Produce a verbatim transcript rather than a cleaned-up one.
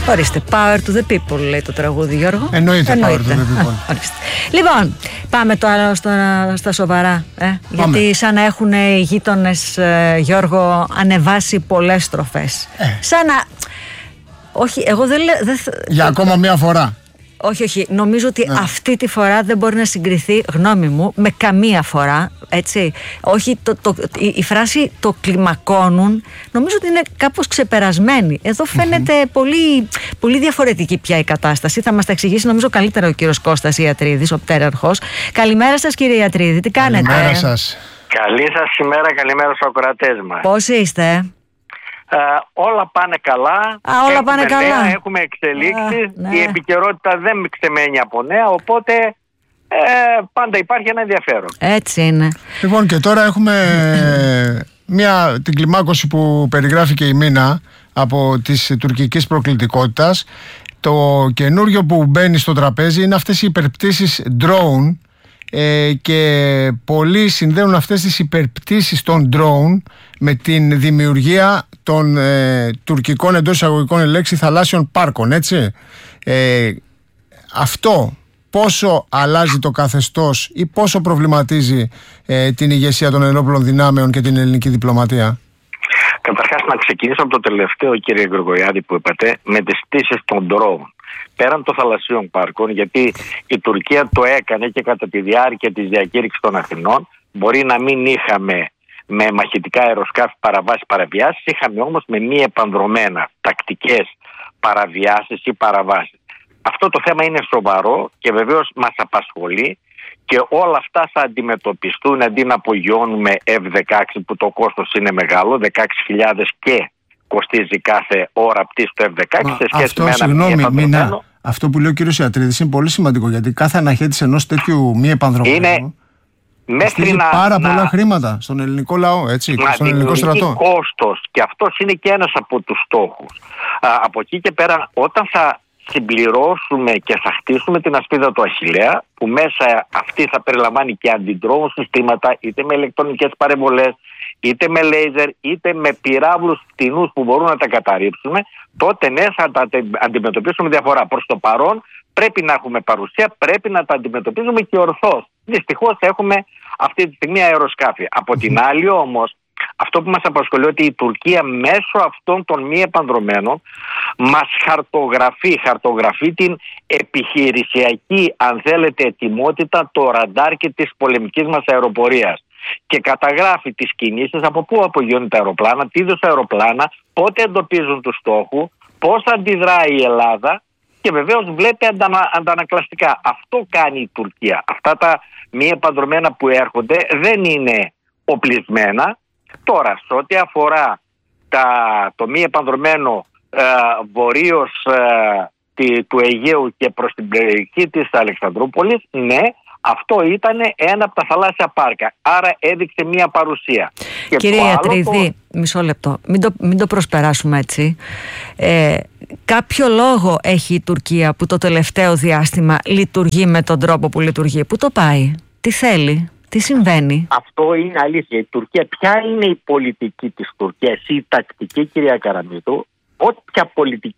Ορίστε, power to the people λέει το τραγούδι, Γιώργο. Εννοείται, Εννοείται. power to the people. Λοιπόν, πάμε τώρα στα, στα σοβαρά. Ε? Γιατί σαν να έχουν οι γείτονες, ε, Γιώργο, ανεβάσει πολλές στροφές. Ε. Σαν να... Όχι, εγώ δεν λέω... Για ακόμα μία φορά. Όχι, όχι. Νομίζω ότι ναι. αυτή τη φορά δεν μπορεί να συγκριθεί, γνώμη μου, με καμία φορά. Έτσι. Όχι, το, το, η, η φράση το κλιμακώνουν, νομίζω ότι είναι κάπως ξεπερασμένη. Εδώ φαίνεται mm-hmm. πολύ, πολύ διαφορετική πια η κατάσταση. Θα μας τα εξηγήσει, νομίζω, καλύτερα ο κύριος Κώστας Ιατρίδης, ο πτέραρχος. Καλημέρα σας, κύριε Ιατρίδη, τι κάνετε? Καλημέρα σας. Καλή σας ημέρα, καλημέρα στους ακροατές μας. Πώς είστε? Uh, όλα πάνε καλά. Α, όλα έχουμε πάνε καλά. Νέα, έχουμε εξελίξεις. Α, ναι. Η επικαιρότητα δεν ξεμένει από νέα, οπότε ε, πάντα υπάρχει ένα ενδιαφέρον. Έτσι είναι. Λοιπόν, και τώρα έχουμε μια, την κλιμάκωση που περιγράφει και η Μίνα από της τουρκικής προκλητικότητας. Το καινούριο που μπαίνει στο τραπέζι είναι αυτές οι υπερπτήσεις drone. Ε, και πολλοί συνδέουν αυτές τις υπερπτήσεις των drone με την δημιουργία των ε, τουρκικών εντός εισαγωγικών ελέξη θαλάσσιων πάρκων, έτσι. Ε, αυτό πόσο αλλάζει το καθεστώς ή πόσο προβληματίζει ε, την ηγεσία των ενόπλων δυνάμεων και την ελληνική διπλωματία? Καταρχάς, να ξεκινήσω από το τελευταίο, κύριε Γρηγοριάδη, που είπατε, με τις πτήσεις των drone. Πέραν των θαλασσίων πάρκων, γιατί η Τουρκία το έκανε και κατά τη διάρκεια της διακήρυξης των Αθηνών, μπορεί να μην είχαμε με μαχητικά αεροσκάφη παραβάσεις παραβιάσεις, είχαμε όμως με μη επανδρομένα τακτικές παραβιάσεις ή παραβάσεις. Αυτό το θέμα είναι σοβαρό και βεβαίως μας απασχολεί και όλα αυτά θα αντιμετωπιστούν αντί να απογειώνουμε εφ δεκαέξι που το κόστος είναι μεγάλο, δεκαέξι χιλιάδες και κοστίζει κάθε ώρα πτήση του εφ δεκαέξι. Σε σχέση αυτό, με ένα συγγνώμη, Μίνα, αυτό που λέει ο κύριος Ιατρίδης είναι πολύ σημαντικό, γιατί κάθε αναχέτηση ενός τέτοιου μη επανδρομένου είναι μέχρι να πάρα να, πολλά χρήματα στον ελληνικό λαό, έτσι, να στον ελληνικό στρατό. Κόστος, και αυτός είναι και ένας από τους στόχους. Α, από εκεί και πέρα, όταν θα συμπληρώσουμε και θα χτίσουμε την ασπίδα του Αχιλλέα, που μέσα αυτή θα περιλαμβάνει και αντιντρόουν συστήματα, είτε με ηλεκτρονικές παρεμβολές, είτε με λέιζερ, είτε με πυράβλους φτηνούς που μπορούν να τα καταρρύψουμε, τότε ναι, θα τα αντιμετωπίσουμε διαφορά. Προς το παρόν πρέπει να έχουμε παρουσία, πρέπει να τα αντιμετωπίζουμε και ορθώς. Δυστυχώς έχουμε αυτή τη στιγμή αεροσκάφη. Από την άλλη όμως, αυτό που μας απασχολεί ότι η Τουρκία μέσω αυτών των μη επανδρομένων μας χαρτογραφεί, χαρτογραφεί την επιχειρησιακή, αν θέλετε, ετοιμότητα, το ραντάρ και της πολεμικής μας αεροπορίας. Και καταγράφει τις κινήσεις, από πού απογειώνουν τα αεροπλάνα, τι είδους αεροπλάνα, πότε εντοπίζουν τους στόχους, πώς αντιδράει η Ελλάδα και βεβαίως βλέπει αντανα, αντανακλαστικά. Αυτό κάνει η Τουρκία. Αυτά τα μη επανδρομένα που έρχονται δεν είναι οπλισμένα. Τώρα, σε ό,τι αφορά τα, το μη επανδρομένο ε, βορείως ε, τη, του Αιγαίου και προς την περιοχή της Αλεξανδρούπολης, ναι, αυτό ήταν ένα από τα θαλάσσια πάρκα. Άρα έδειξε μια παρουσία. Κύριε Ιατρίδη, το... μισό λεπτό. Μην το, μην το προσπεράσουμε έτσι. Ε, κάποιο λόγο έχει η Τουρκία που το τελευταίο διάστημα λειτουργεί με τον τρόπο που λειτουργεί? Πού το πάει? Τι θέλει? Τι συμβαίνει? Αυτό είναι αλήθεια. Η Τουρκία, ποια είναι η πολιτική της Τουρκίας, η τακτική, κυρία Καραμίδου? Όποια πολιτική